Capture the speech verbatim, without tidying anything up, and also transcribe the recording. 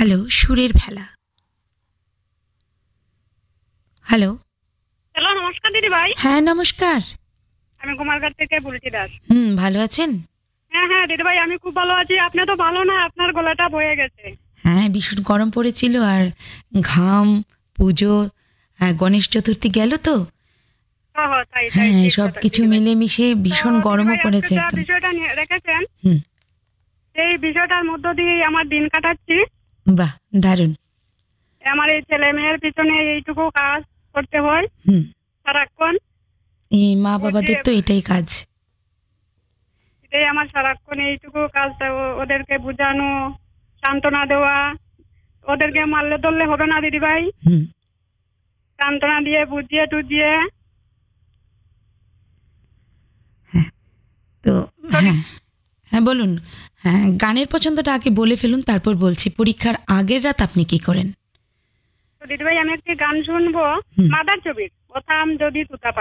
Hello, সুরের ভেলা। Hello. Hello, নমস্কার দিদি ভাই। হ্যাঁ নমস্কার। আমি কুমারঘাট থেকে বলছি দাস। হুম, ভালো আছেন? হ্যাঁ হ্যাঁ দিদি ভাই, আমি খুব ভালো আছি। আপনি তো ভালো না, আপনার গলাটা বয়ে গেছে। হ্যাঁ, ভীষণ গরম পড়েছিল আর ঘাম, পুজো, আহ, গণেশ চতুর্থী গেল তো। হ্যাঁ হ্যাঁ, তাই তাই হ্যাঁ, ঠিক সব কথা কিছু দিদি ভাই। মিলে মিশে ভীষণ তো দিদি গরমও ভাই, আজকে পড়েছে যা একদম। বিষয়টা নিয়ে রেখেছেন, হুম। সেই বিষয়টার মধ্য দিয়ে আমার দিন কাটাচ্ছি। বাহ, দারুণ। আমার এই ছেলে মেয়ের পিছনে এইটুকু কাজ করতে হয় হুম। সারাক্ষণ। এই মা বাবাদের বুঝিয়ে- তো এটাই কাজ। এটাই আমার সারাক্ষণ এইটুকু কাজটা, ও- ওদেরকে বোঝানো, সান্ত্বনা দেওয়া। ওদেরকে মারলে ধরলে হবে না দিদি ভাই, হুম। সান্ত্বনা দিয়ে বুঝিয়ে টুজিয়ে। তো শরীর- হ্যাঁ, হ্যাঁ বলুন। হ্যাঁ, গানের পছন্দটা আগে বলে ফেলুন, তারপর বলছি পরীক্ষার আগের রাত আপনি কি করেন। তো দিদি ভাই, আমি একটি গান শুনবো হুম। মাদার ছবির, প্রথম যদি তুতা